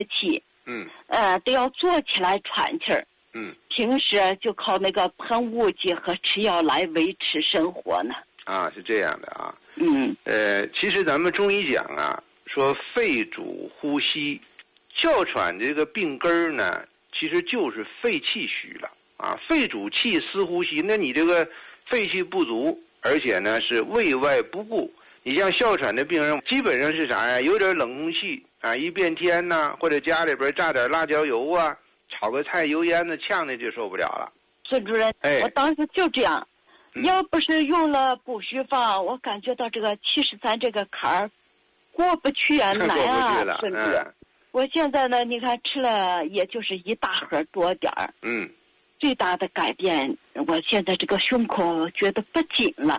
气，都要坐起来喘气儿，平时就靠那个喷雾剂和吃药来维持生活呢。 啊，是这样的啊。其实咱们中医讲啊，说肺主呼吸，哮喘这个病根儿呢，其实就是肺气虚了啊。肺主气，司呼吸，那你这个肺气不足，而且呢是胃外不顾。你像哮喘的病人，基本上是啥呀？有点冷空气啊，一变天呐，或者家里边炸点辣椒油啊，炒个菜油烟子呛的就受不了了。 孙主任，我当时就这样，要不是用了补虚方，我感觉到这个73这个坎儿过不去啊，难啊，孙主任。我现在呢，你看吃了也就是一大盒多点儿。最大的改变，我现在这个胸口觉得不紧了。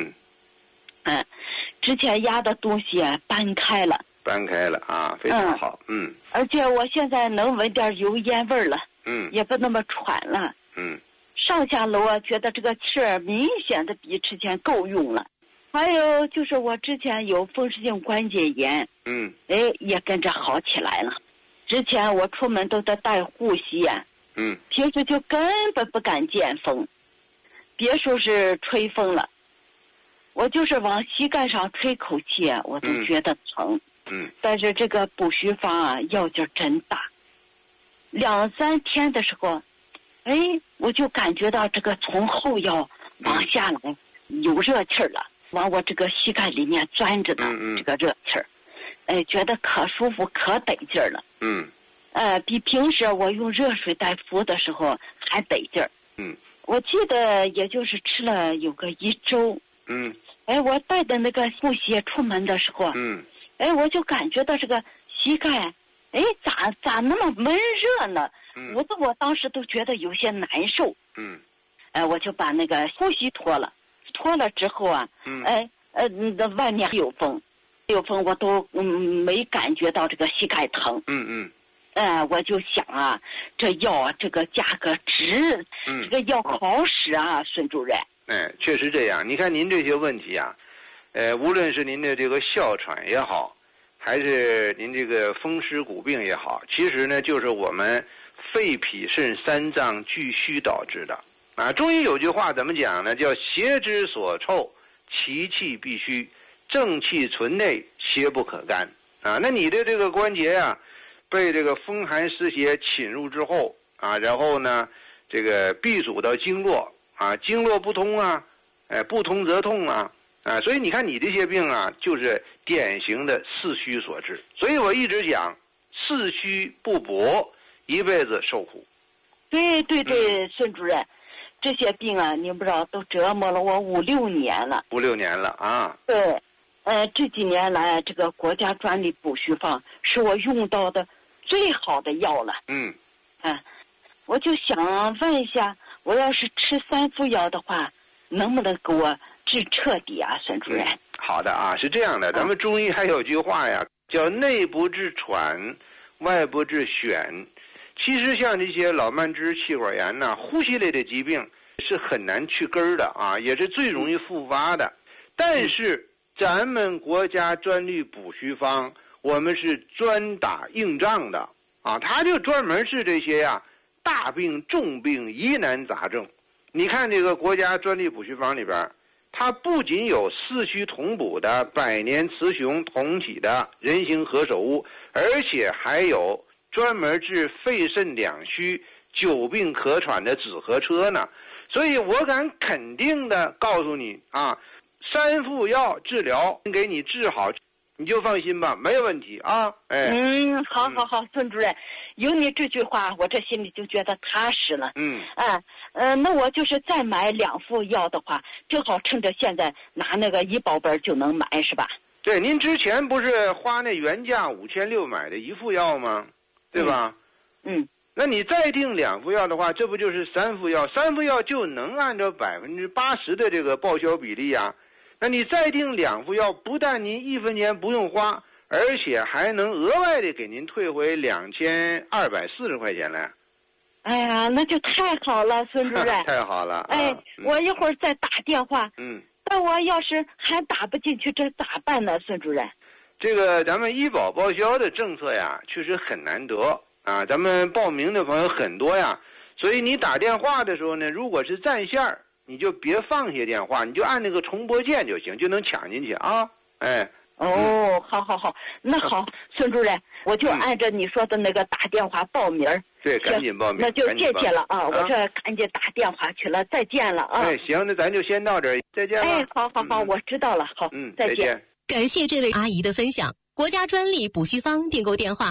之前压的东西搬开了啊，非常好。 而且我现在能闻点油烟味儿了。也不那么喘了。上下楼啊，觉得这个气儿明显的比之前够用了。还有就是我之前有风湿性关节炎，也跟着好起来了。之前我出门都得带护膝呀，平时就根本不敢见风，别说是吹风了，我就是往膝盖上吹口气，我都觉得疼。但是这个补虚方啊，药劲真大。2、3天的时候，我就感觉到这个从后腰往下来有热气儿了，往我这个膝盖里面钻着的这个热气儿，觉得可舒服可得劲儿了。比平时我用热水袋敷的时候还得劲儿。我记得也就是吃了有个1周。我带的那个护膝出门的时候，我就感觉到这个膝盖，咋那么闷热呢？我当时都觉得有些难受。我就把那个护膝脱了之后啊，外面有风我都没感觉到这个膝盖疼。我就想啊，这药这个价格值，这个药好使啊，孙主任。 确实这样。你看您这些问题啊，无论是您的这个哮喘也好，还是您这个风湿骨病也好，其实呢就是我们肺脾肾3脏俱虚导致的啊。中医有句话怎么讲呢？叫邪之所臭，其气必虚，正气存内，邪不可干啊。那你的这个关节啊，被这个风寒湿邪侵入之后啊，然后呢，这个闭阻到经络啊，经络不通啊，不通则痛啊，所以你看你这些病啊，就是典型的四虚所致。所以我一直讲，四虚不补，一辈子受苦。 对，孙主任，这些病啊，你不知道都折磨了我5、6年了。5、 6年了啊。 对，这几年来，这个国家专利补虚方是我用到的最好的药了。我就想问一下，我要是吃3副药的话，能不能给我治彻底啊，孙主任？ 好的啊，是这样的，咱们中医还有句话呀，叫内不治喘，外不治癣。其实像这些老慢支、气管炎呐、呼吸类的疾病是很难去根儿的啊，也是最容易复发的。但是咱们国家专利补虚方，我们是专打硬仗的啊，它就专门治这些呀大病、重病、疑难杂症。你看这个国家专利补虚方里边，它不仅有四虚同补的百年雌雄同体的人形何首乌，而且还有专门治肺肾两虚、久病可喘的紫河车呢。所以我敢肯定的告诉你啊，3副药治疗给你治好，你就放心吧，没有问题啊。 好，孙主任，有你这句话，我这心里就觉得踏实了。那我就是再买2副药的话，正好趁着现在拿那个医保本就能买，是吧？ 对，您之前不是花那原价5600买的1副药吗？对吧？那你再订2副药的话，这不就是3副药？3副药就能按照80%的这个报销比例啊。那你再订2副药，不但您1分钱不用花，而且还能额外的给您退回2240块钱来。 哎呀，那就太好了，孙主任。 太好了。 我一会儿再打电话。但我要是还打不进去，这咋办呢，孙主任？ 这个咱们医保报销的政策呀，确实很难得啊。咱们报名的朋友很多呀，所以你打电话的时候呢，如果是占线儿，你就别放下电话，你就按那个重拨键就行，就能抢进去啊。哎。 哦，好，那好，孙主任，我就按照你说的那个打电话报名。 对，赶紧报名。 那就谢谢了啊！我这赶紧打电话去了，再见了啊！ 哎，行，那咱就先到这儿，再见了。 哎，好，我知道了，好，再见。 感谢这位阿姨的分享。国家专利补虚方订购电话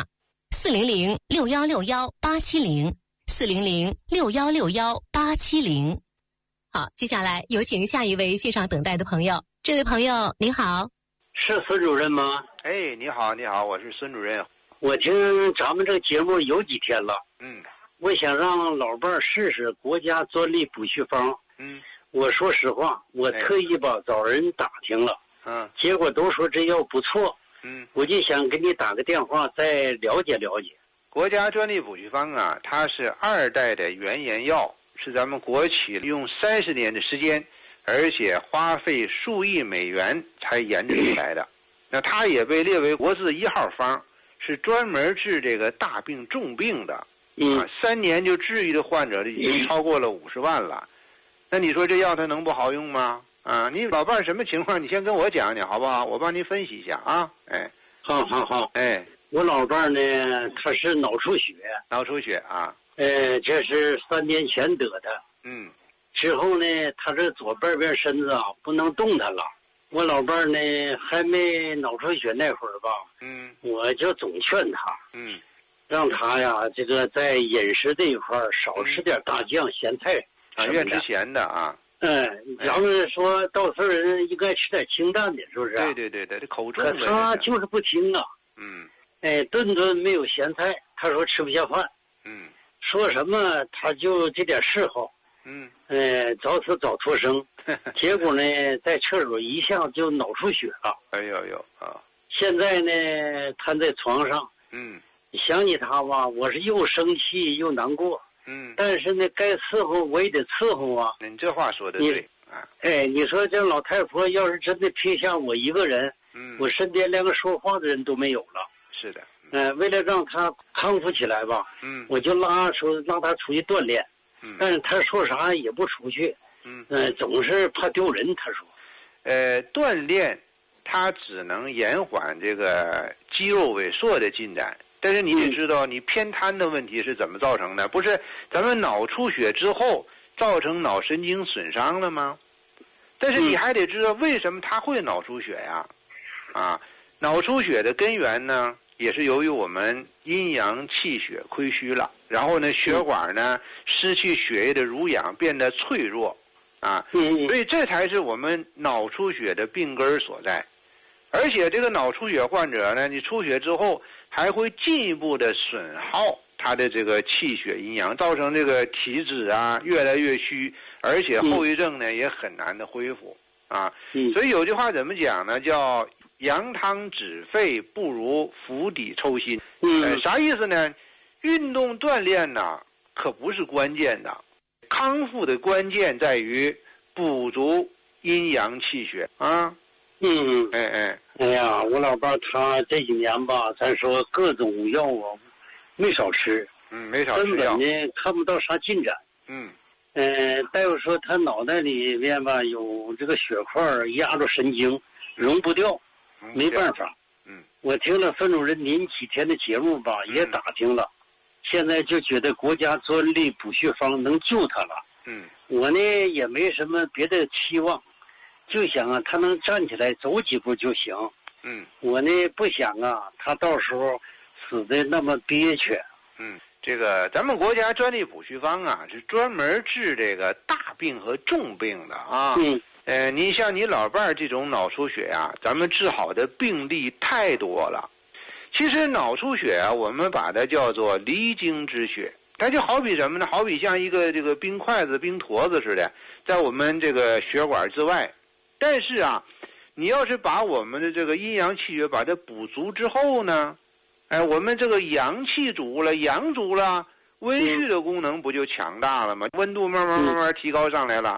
：400-6161-870，400-6161-870。好，接下来有请下一位线上等待的朋友。这位朋友您好。 是孙主任吗？ 哎，你好，我是孙主任。 我听咱们这个节目有几天了，我想让老伴儿试试国家专利补虚方。我说实话，我特意吧找人打听了，结果都说这药不错，我就想给你打个电话再了解了解。 国家专利补虚方啊，它是2代的原研药，是咱们国企用30年的时间，而且花费数亿美元才研制出来的。那它也被列为国字1号方，是专门治这个大病重病的。3年就治愈的患者已经超过了50万了。那你说这药它能不好用吗？啊，你老伴什么情况？你先跟我讲讲好不好？我帮您分析一下啊。哎， 好。 哎， 我老伴儿呢，他是脑出血。 脑出血啊。 这是3年前得的。之后呢，他这左半边身子啊不能动弹了。我老伴儿呢还没脑出血那会儿吧，我就总劝他，让他呀这个在饮食这一块少吃点大酱、咸菜什么的。 愿吃咸的啊。 咱们说到时候人应该吃点清淡的，是不是？ 对，这口重。 可他就是不听啊。顿顿没有咸菜，他说吃不下饭。说什么他就这点嗜好。早死早脱生，结果呢，在厕所一下就脑出血了。 哎呦啊！ 现在呢，瘫在床上。想起他吧，我是又生气又难过。但是呢，该伺候我也得伺候啊。 你这话说的对啊。 你说这老太婆要是真的撇下我一个人，我身边连个说话的人都没有了。 是的。 为了让他康复起来吧，我就让他出去锻炼。但是他说啥也不出去，总是怕丢人。他说， 锻炼，它只能延缓这个肌肉萎缩的进展。但是你得知道，你偏瘫的问题是怎么造成的？不是咱们脑出血之后造成脑神经损伤了吗？但是你还得知道为什么他会脑出血呀？脑出血的根源呢？也是由于我们阴阳气血亏虚了，然后呢，血管呢失去血液的濡养，变得脆弱，所以这才是我们脑出血的病根所在。而且这个脑出血患者呢，你出血之后还会进一步的损耗他的这个气血阴阳，造成这个体质越来越虚，而且后遗症呢也很难的恢复所以有句话怎么讲呢？叫羊汤止沸不如釜底抽薪。啥意思呢？运动锻炼呢可不是关键的，康复的关键在于补足阴阳气血啊。 哎呀，我老伴他这几年吧，咱说各种药啊没少吃， 没少吃药， 根本呢看不到啥进展。大夫说他脑袋里面吧有这个血块压着神经，溶不掉。没办法。我听了孙主任您几天的节目吧，也打听了，现在就觉得国家专利补血方能救他了。我呢也没什么别的期望，就想他能站起来走几步就行。我呢不想他到时候死的那么憋屈。 这个咱们国家专利补虚方是专门治这个大病和重病的你像你老伴儿这种脑出血咱们治好的病例太多了。其实脑出血我们把它叫做离经之血，它就好比什么呢？好比像一个这个冰筷子、冰坨子似的，在我们这个血管之外。但是你要是把我们的这个阴阳气血把它补足之后呢，我们这个阳气足了，阳足了，温煦的功能不就强大了吗？温度慢慢提高上来了。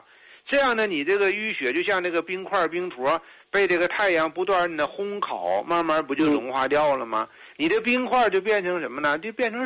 这样呢，你这个淤血就像那个冰块冰坨被这个太阳不断的烘烤，慢慢不就融化掉了吗？你的冰块就变成什么呢？就变成